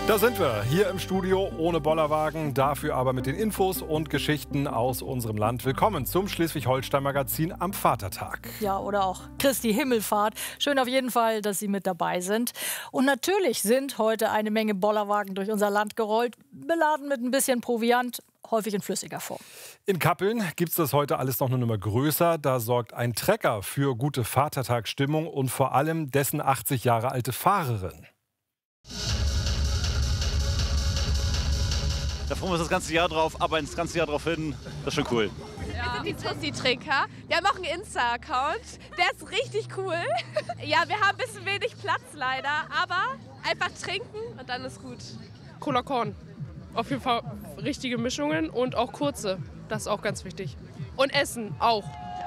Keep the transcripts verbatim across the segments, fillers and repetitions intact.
Da sind wir, hier im Studio ohne Bollerwagen, dafür aber mit den Infos und Geschichten aus unserem Land. Willkommen zum Schleswig-Holstein-Magazin am Vatertag. Ja, oder auch Christi Himmelfahrt. Schön auf jeden Fall, dass Sie mit dabei sind. Und natürlich sind heute eine Menge Bollerwagen durch unser Land gerollt, beladen mit ein bisschen Proviant, häufig in flüssiger Form. In Kappeln gibt es das heute alles noch eine Nummer größer. Da sorgt ein Trecker für gute Vatertagsstimmung und vor allem dessen achtzig Jahre alte Fahrerin. Da freuen wir uns das ganze Jahr drauf, aber ins ganze Jahr drauf hin, das ist schon cool. Ja. Wir sind die Tussi-Trinker. Wir haben auch einen Insta-Account. Der ist richtig cool. Ja, wir haben ein bisschen wenig Platz leider, aber einfach trinken und dann ist gut. Cola Korn. Auf jeden Fall richtige Mischungen und auch kurze. Das ist auch ganz wichtig. Und Essen auch.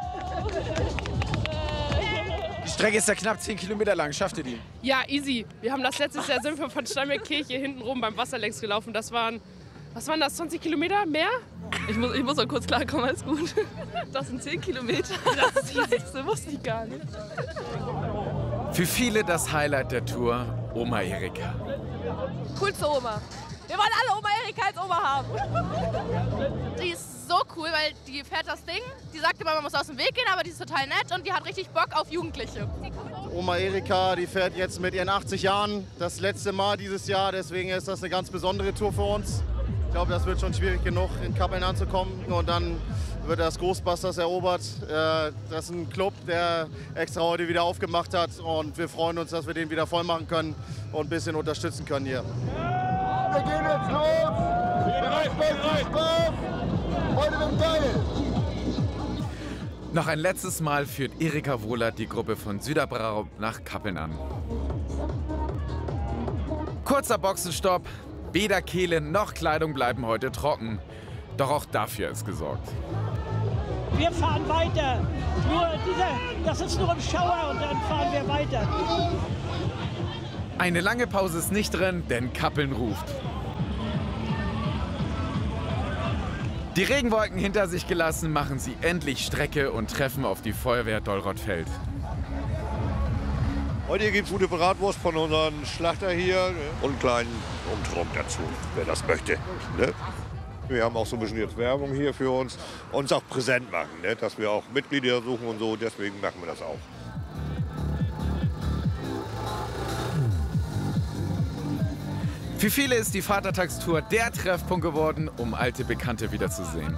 Die Strecke ist ja knapp zehn Kilometer lang. Schafft ihr die? Ja, easy. Wir haben das letztes Jahr sind wir von Steinbergkirche hinten rum beim Wasserlecks gelaufen. Das waren, was waren das, zwanzig Kilometer mehr? Ich muss, ich muss auch kurz klarkommen, alles gut. Das sind zehn Kilometer. Das ist das Nächste, wusste ich gar nicht. Für viele das Highlight der Tour, Oma Erika. Coolste Oma. Wir wollen alle Oma Erika als Oma haben. Die ist so cool, weil die fährt das Ding. Die sagt immer, man muss aus dem Weg gehen, aber die ist total nett und die hat richtig Bock auf Jugendliche. Oma Erika, die fährt jetzt mit ihren achtzig Jahren das letzte Mal dieses Jahr. Deswegen ist das eine ganz besondere Tour für uns. Ich glaube, das wird schon schwierig genug, in Kappeln anzukommen. Und dann wird das Ghostbusters erobert. Das ist ein Club, der extra heute wieder aufgemacht hat. Und wir freuen uns, dass wir den wieder voll machen können und ein bisschen unterstützen können hier. Wir gehen jetzt los. Bereit, bereit, Spaß. Heute wird geil. Noch ein letztes Mal führt Erika Wohlert die Gruppe von Süderbrau nach Kappeln an. Kurzer Boxenstopp. Weder Kehle noch Kleidung bleiben heute trocken. Doch auch dafür ist gesorgt. Wir fahren weiter. Nur dieser, das ist nur ein Schauer und dann fahren wir weiter. Eine lange Pause ist nicht drin, denn Kappeln ruft. Die Regenwolken hinter sich gelassen, machen sie endlich Strecke und treffen auf die Feuerwehr Dollrothfeld. Heute gibt es gute Bratwurst von unserem Schlachter hier und einen kleinen Umtrunk dazu, wer das möchte. Ne? Wir haben auch so ein bisschen jetzt Werbung hier für uns, uns auch präsent machen, ne? Dass wir auch Mitglieder suchen und so, deswegen machen wir das auch. Für viele ist die Vatertagstour der Treffpunkt geworden, um alte Bekannte wiederzusehen.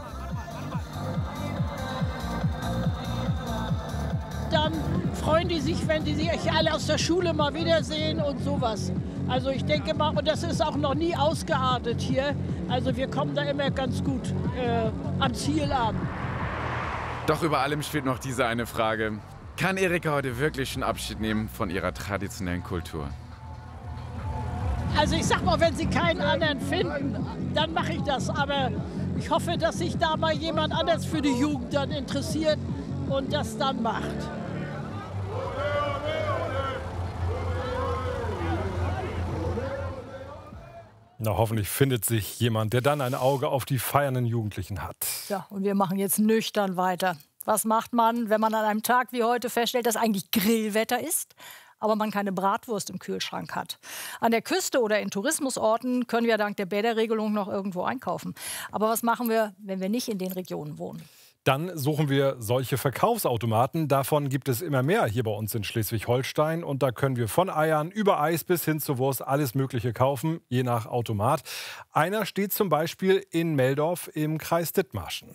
Dann freuen die sich, wenn die sich alle aus der Schule mal wiedersehen und sowas. Also ich denke mal, und das ist auch noch nie ausgeartet hier. Also wir kommen da immer ganz gut äh, am Ziel an. Doch über allem steht noch diese eine Frage. Kann Erika heute wirklich schon Abschied nehmen von ihrer traditionellen Kultur? Also ich sag mal, wenn sie keinen anderen finden, dann mache ich das. Aber ich hoffe, dass sich da mal jemand anders für die Jugend dann interessiert und das dann macht. Na, hoffentlich findet sich jemand, der dann ein Auge auf die feiernden Jugendlichen hat. Ja, und wir machen jetzt nüchtern weiter. Was macht man, wenn man an einem Tag wie heute feststellt, dass eigentlich Grillwetter ist, aber man keine Bratwurst im Kühlschrank hat? An der Küste oder in Tourismusorten können wir dank der Bäderregelung noch irgendwo einkaufen. Aber was machen wir, wenn wir nicht in den Regionen wohnen? Dann suchen wir solche Verkaufsautomaten. Davon gibt es immer mehr hier bei uns in Schleswig-Holstein. Und da können wir von Eiern über Eis bis hin zur Wurst alles Mögliche kaufen, je nach Automat. Einer steht zum Beispiel in Meldorf im Kreis Dithmarschen.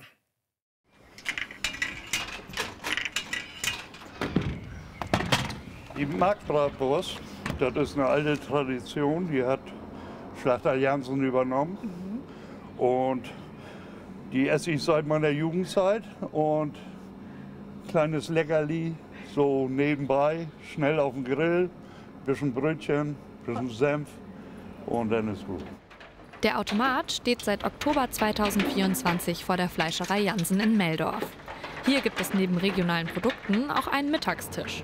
Die Marktbratwurst, das ist eine alte Tradition, die hat Schlachter Jansen übernommen. Mhm. Und die esse ich seit meiner Jugendzeit und kleines Leckerli, so nebenbei, schnell auf den Grill, bisschen Brötchen, bisschen Senf und dann ist gut. Der Automat steht seit Oktober zweitausendvierundzwanzig vor der Fleischerei Jansen in Meldorf. Hier gibt es neben regionalen Produkten auch einen Mittagstisch.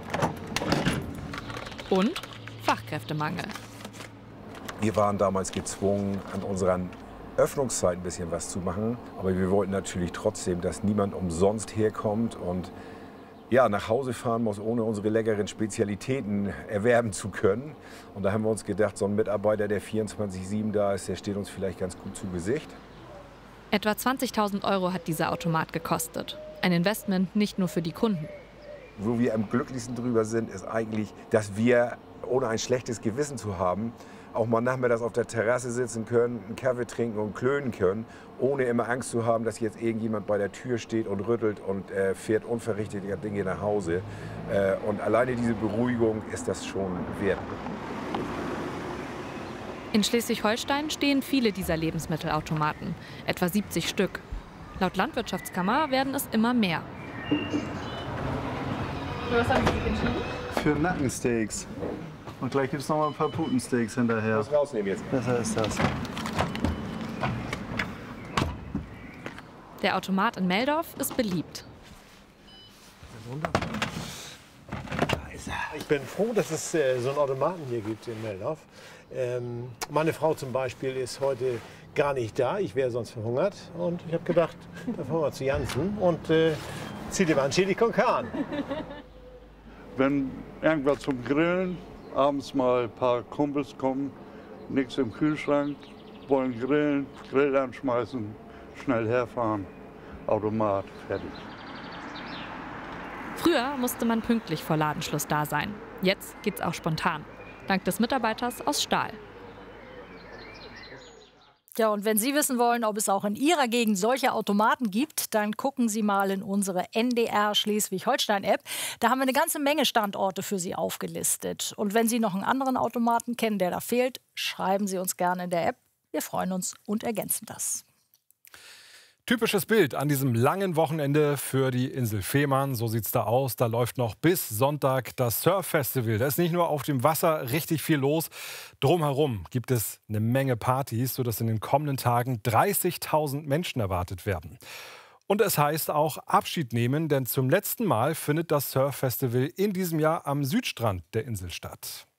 Und Fachkräftemangel. Wir waren damals gezwungen, an unseren Öffnungszeit ein bisschen was zu machen. Aber wir wollten natürlich trotzdem, dass niemand umsonst herkommt. Und ja, nach Hause fahren muss, ohne unsere leckeren Spezialitäten erwerben zu können. Und da haben wir uns gedacht, so ein Mitarbeiter, der vierundzwanzig sieben da ist, der steht uns vielleicht ganz gut zu Gesicht. Etwa zwanzigtausend Euro hat dieser Automat gekostet. Ein Investment nicht nur für die Kunden. Wo wir am glücklichsten drüber sind, ist eigentlich, dass wir, ohne ein schlechtes Gewissen zu haben, auch mal nachmittags auf der Terrasse sitzen können, einen Kaffee trinken und klönen können, ohne immer Angst zu haben, dass jetzt irgendjemand bei der Tür steht und rüttelt und äh, fährt unverrichteter Dinge nach Hause. Äh, und alleine diese Beruhigung ist das schon wert. In Schleswig-Holstein stehen viele dieser Lebensmittelautomaten, etwa siebzig Stück. Laut Landwirtschaftskammer werden es immer mehr. Für was haben Sie sich entschieden? Für Nackensteaks. Und gleich gibt es noch mal ein paar Putensteaks hinterher. Was rausnehmen jetzt? Besser ist das. Der Automat in Meldorf ist beliebt. Ich bin froh, dass es äh, so einen Automaten hier gibt in Meldorf. Ähm, meine Frau zum Beispiel ist heute gar nicht da. Ich wäre sonst verhungert. Und ich habe gedacht, da fahren wir zu Jansen und äh, zieh dir mal ein Chili con Carne. Wenn irgendwas zum Grillen, abends mal ein paar Kumpels kommen, nichts im Kühlschrank, wollen grillen, Grill anschmeißen, schnell herfahren, Automat, fertig. Früher musste man pünktlich vor Ladenschluss da sein. Jetzt geht's auch spontan. Dank des Mitarbeiters aus Stahl. Ja, und wenn Sie wissen wollen, ob es auch in Ihrer Gegend solche Automaten gibt, dann gucken Sie mal in unsere N D R Schleswig-Holstein-App. Da haben wir eine ganze Menge Standorte für Sie aufgelistet. Und wenn Sie noch einen anderen Automaten kennen, der da fehlt, schreiben Sie uns gerne in der App. Wir freuen uns und ergänzen das. Typisches Bild an diesem langen Wochenende für die Insel Fehmarn. So sieht's da aus. Da läuft noch bis Sonntag das Surf-Festival. Da ist nicht nur auf dem Wasser richtig viel los. Drumherum gibt es eine Menge Partys, sodass in den kommenden Tagen dreißigtausend Menschen erwartet werden. Und es heißt auch Abschied nehmen, denn zum letzten Mal findet das Surf-Festival in diesem Jahr am Südstrand der Insel statt.